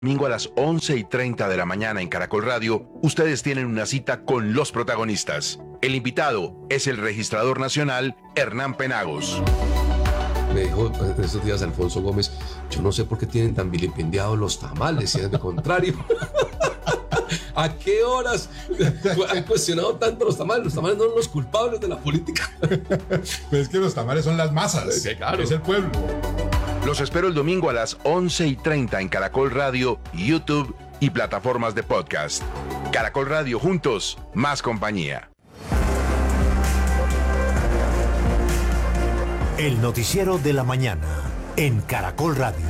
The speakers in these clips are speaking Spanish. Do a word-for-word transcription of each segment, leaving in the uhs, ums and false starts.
Domingo a las once y treinta de la mañana en Caracol Radio, ustedes tienen una cita con los protagonistas. El invitado es el registrador nacional Hernán Penagos. Me dijo en estos días Alfonso Gómez, yo no sé por qué tienen tan vilipendiados los tamales, si es de contrario. ¿A qué horas han cuestionado tanto los tamales? Los tamales no son los culpables de la política. Pues es que los tamales son las masas, sí, claro. Es el pueblo. Los espero el domingo a las once y treinta en Caracol Radio, YouTube y plataformas de podcast. Caracol Radio, juntos, más compañía. El noticiero de la mañana en Caracol Radio.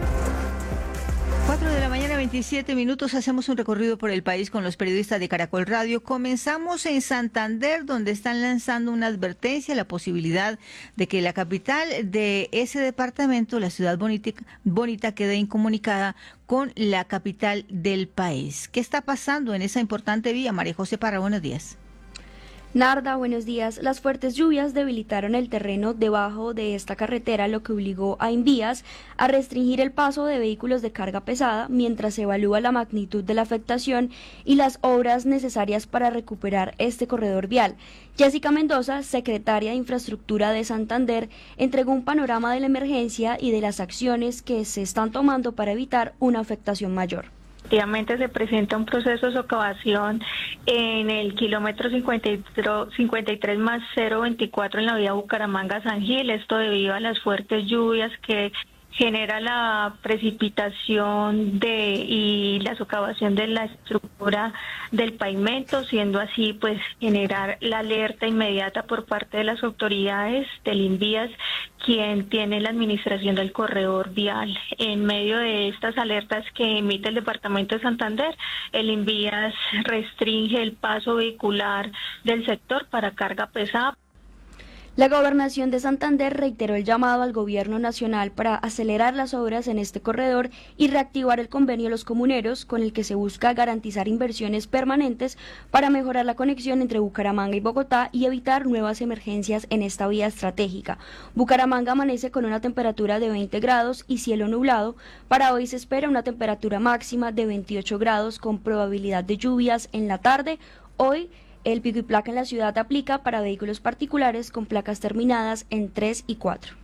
cuatro de la mañana, veintisiete minutos, hacemos un recorrido por el país con los periodistas de Caracol Radio. Comenzamos en Santander, donde están lanzando una advertencia, la posibilidad de que la capital de ese departamento, la ciudad bonita, bonita quede incomunicada con la capital del país. ¿Qué está pasando en esa importante vía? María José Parra, buenos días. Narda, buenos días. Las fuertes lluvias debilitaron el terreno debajo de esta carretera, lo que obligó a Invías a restringir el paso de vehículos de carga pesada mientras se evalúa la magnitud de la afectación y las obras necesarias para recuperar este corredor vial. Jessica Mendoza, secretaria de Infraestructura de Santander, entregó un panorama de la emergencia y de las acciones que se están tomando para evitar una afectación mayor. Efectivamente se presenta un proceso de socavación en el kilómetro cincuenta y tres más cero veinticuatro en la vía Bucaramanga-San Gil, esto debido a las fuertes lluvias que genera la precipitación de y la socavación de la estructura del pavimento, siendo así pues generar la alerta inmediata por parte de las autoridades del Invías, quien tiene la administración del corredor vial. En medio de estas alertas que emite el departamento de Santander, el Invías restringe el paso vehicular del sector para carga pesada. La Gobernación de Santander reiteró el llamado al Gobierno Nacional para acelerar las obras en este corredor y reactivar el convenio de los comuneros, con el que se busca garantizar inversiones permanentes para mejorar la conexión entre Bucaramanga y Bogotá y evitar nuevas emergencias en esta vía estratégica. Bucaramanga amanece con una temperatura de veinte grados y cielo nublado. Para hoy se espera una temperatura máxima de veintiocho grados con probabilidad de lluvias en la tarde. Hoy el pico y placa en la ciudad aplica para vehículos particulares con placas terminadas en tres y cuatro.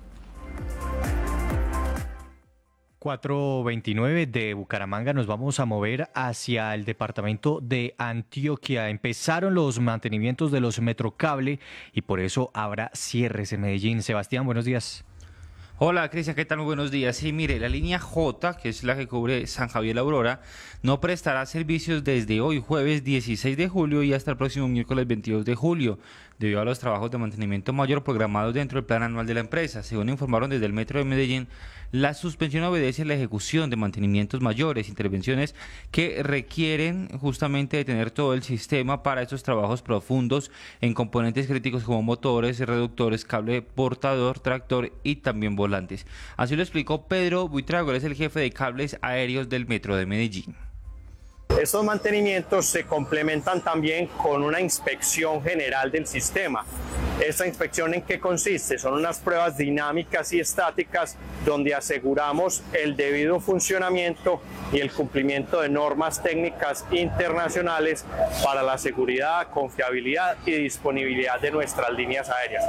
cuatro veintinueve de Bucaramanga nos vamos a mover hacia el departamento de Antioquia. Empezaron los mantenimientos de los Metrocable y por eso habrá cierres en Medellín. Sebastián, buenos días. Hola Cristian, ¿qué tal? Muy buenos días. Sí, mire, la línea J, que es la que cubre San Javier La Aurora, no prestará servicios desde hoy, jueves dieciséis de julio, y hasta el próximo miércoles veintidós de julio, debido a los trabajos de mantenimiento mayor programados dentro del plan anual de la empresa. Según informaron desde el Metro de Medellín, la suspensión obedece a la ejecución de mantenimientos mayores, intervenciones que requieren justamente de tener todo el sistema para estos trabajos profundos en componentes críticos como motores, reductores, cable portador, tractor y también volantes. Así lo explicó Pedro Buitrago, es el jefe de cables aéreos del Metro de Medellín. Estos mantenimientos se complementan también con una inspección general del sistema. ¿Esta inspección en qué consiste? Son unas pruebas dinámicas y estáticas donde aseguramos el debido funcionamiento y el cumplimiento de normas técnicas internacionales para la seguridad, confiabilidad y disponibilidad de nuestras líneas aéreas.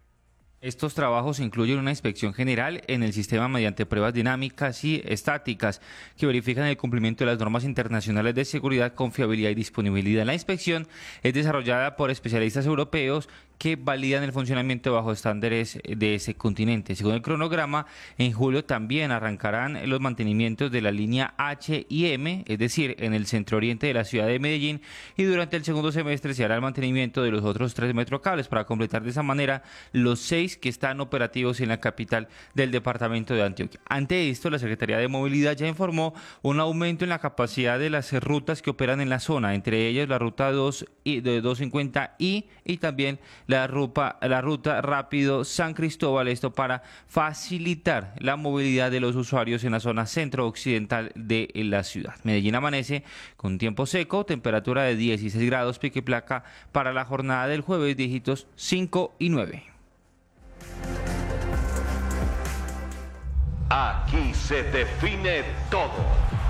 Estos trabajos incluyen una inspección general en el sistema mediante pruebas dinámicas y estáticas que verifican el cumplimiento de las normas internacionales de seguridad, confiabilidad y disponibilidad. La inspección es desarrollada por especialistas europeos que validan el funcionamiento bajo estándares de ese continente. Según el cronograma, en julio también arrancarán los mantenimientos de la línea H y M, es decir, en el centro oriente de la ciudad de Medellín, y durante el segundo semestre se hará el mantenimiento de los otros tres metrocables para completar de esa manera los seis que están operativos en la capital del departamento de Antioquia. Ante esto, la Secretaría de Movilidad ya informó un aumento en la capacidad de las rutas que operan en la zona, entre ellas la ruta dos y de doscientos cincuenta i y también la ruta, la ruta rápido San Cristóbal, esto para facilitar la movilidad de los usuarios en la zona centro-occidental de la ciudad. Medellín amanece con tiempo seco, temperatura de dieciséis grados, pico y placa para la jornada del jueves, dígitos cinco y nueve. Aquí se define todo.